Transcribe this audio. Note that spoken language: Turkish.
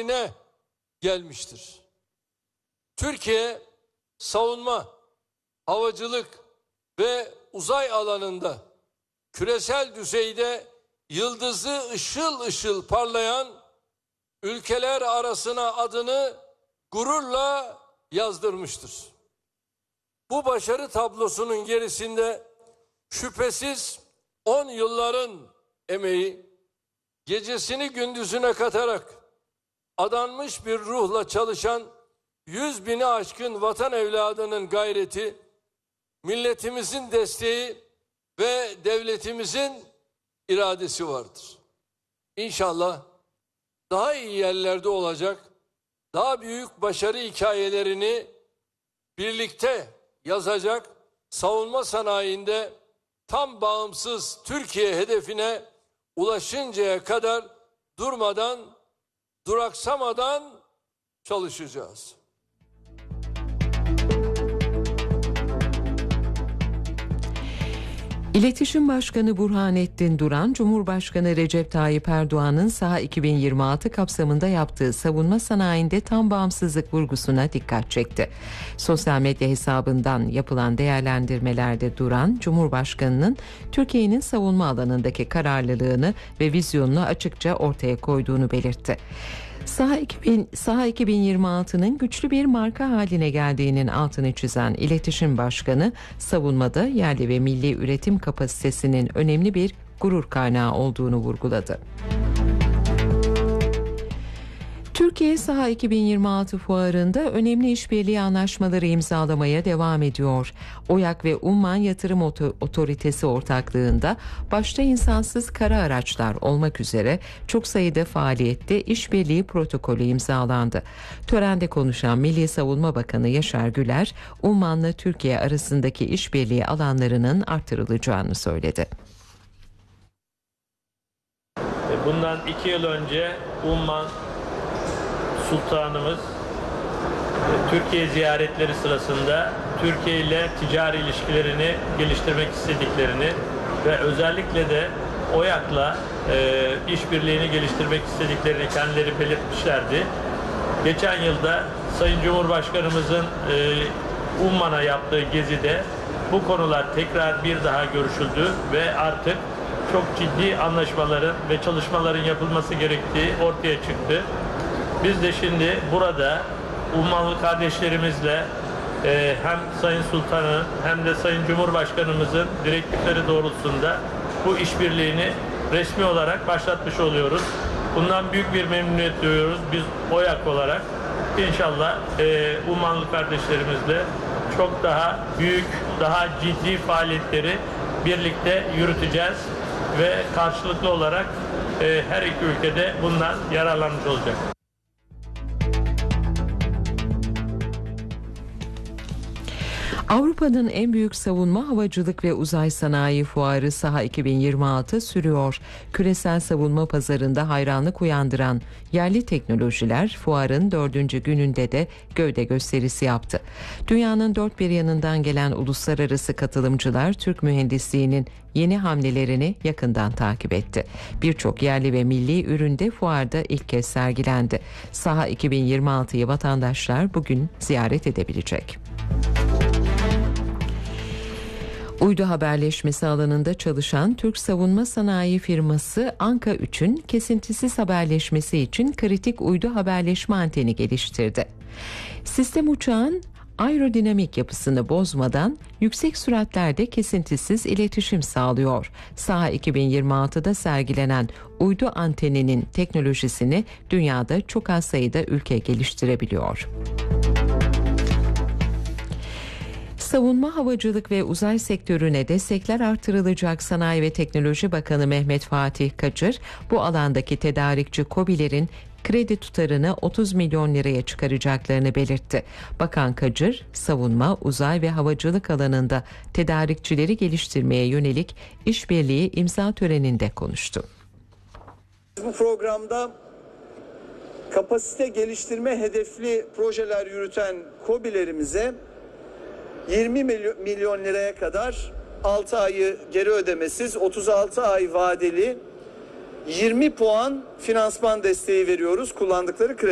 haline gelmiştir. Türkiye savunma, havacılık ve uzay alanında küresel düzeyde yıldızı ışıl ışıl parlayan ülkeler arasına adını gururla yazdırmıştır. Bu başarı tablosunun gerisinde şüphesiz 10 yılların emeği, gecesini gündüzüne katarak adanmış bir ruhla çalışan 100.000'i aşkın vatan evladının gayreti, milletimizin desteği ve devletimizin iradesi vardır. İnşallah daha iyi yerlerde olacak, daha büyük başarı hikayelerini birlikte yazacak, savunma sanayinde tam bağımsız Türkiye hedefine ulaşıncaya kadar durmadan, duraksamadan çalışacağız. İletişim Başkanı Burhanettin Duran, Cumhurbaşkanı Recep Tayyip Erdoğan'ın Saha 2026 kapsamında yaptığı savunma sanayinde tam bağımsızlık vurgusuna dikkat çekti. Sosyal medya hesabından yapılan değerlendirmelerde Duran, Cumhurbaşkanı'nın Türkiye'nin savunma alanındaki kararlılığını ve vizyonunu açıkça ortaya koyduğunu belirtti. Saha 2026'nın güçlü bir marka haline geldiğinin altını çizen İletişim Başkanı, savunmada yerli ve milli üretim kapasitesinin önemli bir gurur kaynağı olduğunu vurguladı. Türkiye Saha 2026 fuarında önemli işbirliği anlaşmaları imzalamaya devam ediyor. OYAK ve Umman Yatırım Otoritesi ortaklığında başta insansız kara araçlar olmak üzere çok sayıda faaliyette işbirliği protokolü imzalandı. Törende konuşan Milli Savunma Bakanı Yaşar Güler, Umman'la Türkiye arasındaki işbirliği alanlarının artırılacağını söyledi. Bundan 2 yıl önce Umman Sultanımız Türkiye ziyaretleri sırasında Türkiye ile ticari ilişkilerini geliştirmek istediklerini ve özellikle de OYAK'la işbirliğini geliştirmek istediklerini kendileri belirtmişlerdi. Geçen yılda Sayın Cumhurbaşkanımızın Umman'a yaptığı gezide bu konular tekrar bir daha görüşüldü ve artık çok ciddi anlaşmaların ve çalışmaların yapılması gerektiği ortaya çıktı. Biz de şimdi burada Ummanlı kardeşlerimizle hem Sayın Sultan'ın hem de Sayın Cumhurbaşkanımızın direktifleri doğrultusunda bu işbirliğini resmi olarak başlatmış oluyoruz. Bundan büyük bir memnuniyet duyuyoruz biz OYAK olarak. İnşallah Ummanlı kardeşlerimizle çok daha büyük, daha ciddi faaliyetleri birlikte yürüteceğiz ve karşılıklı olarak her iki ülkede bundan yararlanmış olacak. Avrupa'nın en büyük savunma, havacılık ve uzay sanayi fuarı Saha 2026 sürüyor. Küresel savunma pazarında hayranlık uyandıran yerli teknolojiler fuarın 4. gününde de gövde gösterisi yaptı. Dünyanın dört bir yanından gelen uluslararası katılımcılar Türk mühendisliğinin yeni hamlelerini yakından takip etti. Birçok yerli ve milli ürün de fuarda ilk kez sergilendi. Saha 2026'yı vatandaşlar bugün ziyaret edebilecek. Uydu haberleşmesi alanında çalışan Türk savunma sanayi firması Anka 3'ün kesintisiz haberleşmesi için kritik uydu haberleşme anteni geliştirdi. Sistem uçağın aerodinamik yapısını bozmadan yüksek süratlerde kesintisiz iletişim sağlıyor. Saha 2026'da sergilenen uydu anteninin teknolojisini dünyada çok az sayıda ülke geliştirebiliyor. Savunma, havacılık ve uzay sektörüne destekler artırılacak. Sanayi ve Teknoloji Bakanı Mehmet Fatih Kacır, bu alandaki tedarikçi KOBİ'lerin kredi tutarını 30 milyon liraya çıkaracaklarını belirtti. Bakan Kacır, savunma, uzay ve havacılık alanında tedarikçileri geliştirmeye yönelik işbirliği imza töreninde konuştu. Bu programda kapasite geliştirme hedefli projeler yürüten KOBİ'lerimize 20 milyon liraya kadar 6 ayı geri ödemesiz, 36 ay vadeli 20 puan finansman desteği veriyoruz kullandıkları kredi.